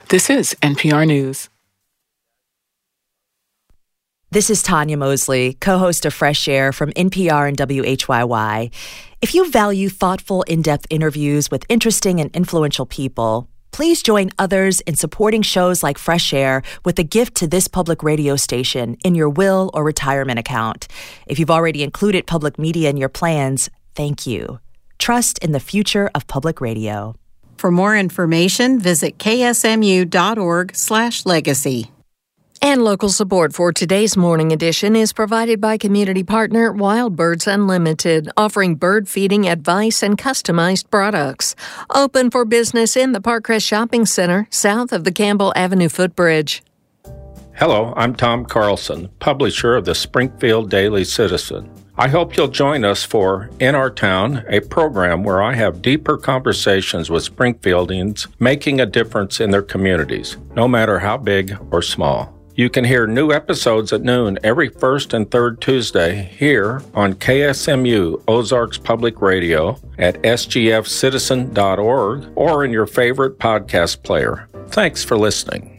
This is NPR News. This is Tanya Mosley, co-host of Fresh Air from NPR and WHYY. If you value thoughtful, in-depth interviews with interesting and influential people, please join others in supporting shows like Fresh Air with a gift to this public radio station in your will or retirement account. If you've already included public media in your plans, thank you. Trust in the future of public radio. For more information, visit ksmu.org/legacy. And local support for today's morning edition is provided by community partner Wild Birds Unlimited, offering bird feeding advice and customized products. Open for business in the Parkcrest Shopping Center, south of the Campbell Avenue footbridge. Hello, I'm Tom Carlson, publisher of the Springfield Daily Citizen. I hope you'll join us for In Our Town, a program where I have deeper conversations with Springfieldians making a difference in their communities, no matter how big or small. You can hear new episodes at noon every first and third Tuesday here on KSMU Ozarks Public Radio at sgfcitizen.org or in your favorite podcast player. Thanks for listening.